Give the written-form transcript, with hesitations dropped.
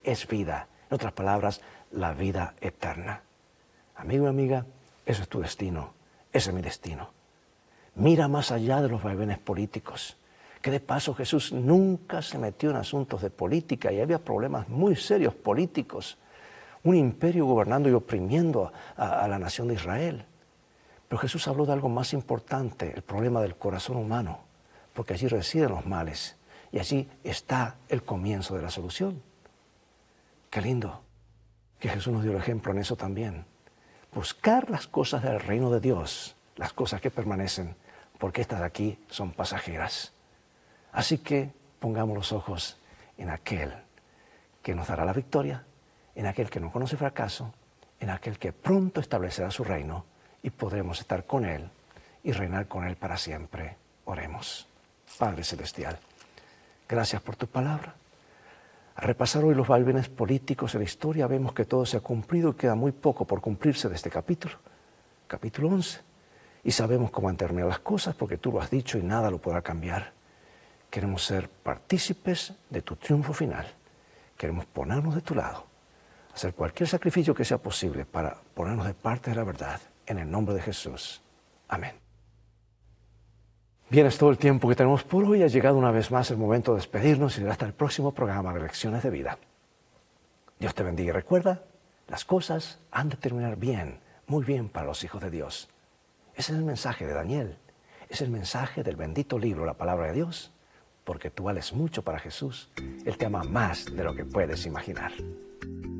es vida. En otras palabras, la vida eterna. Amigo y amiga, eso es tu destino, ese es mi destino. Mira más allá de los vaivenes políticos, que de paso Jesús nunca se metió en asuntos de política y había problemas muy serios políticos. Un imperio gobernando y oprimiendo a la nación de Israel. Pero Jesús habló de algo más importante, el problema del corazón humano, porque allí residen los males y allí está el comienzo de la solución. Qué lindo que Jesús nos dio el ejemplo en eso también. Buscar las cosas del reino de Dios, las cosas que permanecen, porque estas de aquí son pasajeras. Así que pongamos los ojos en aquel que nos dará la victoria, en aquel que no conoce fracaso, en aquel que pronto establecerá su reino y podremos estar con Él y reinar con Él para siempre. Oremos. Padre Celestial, gracias por tu palabra. Al repasar hoy los vaivenes políticos en la historia, vemos que todo se ha cumplido y queda muy poco por cumplirse de este capítulo 11. Y sabemos cómo han terminado las cosas porque tú lo has dicho y nada lo podrá cambiar. Queremos ser partícipes de tu triunfo final. Queremos ponernos de tu lado, hacer cualquier sacrificio que sea posible para ponernos de parte de la verdad. En el nombre de Jesús. Amén. Bien, es todo el tiempo que tenemos por hoy. Ha llegado una vez más el momento de despedirnos y hasta el próximo programa de Lecciones de Vida. Dios te bendiga y recuerda, las cosas han de terminar bien, muy bien para los hijos de Dios. Ese es el mensaje de Daniel. Es el mensaje del bendito libro, la palabra de Dios, porque tú vales mucho para Jesús. Él te ama más de lo que puedes imaginar.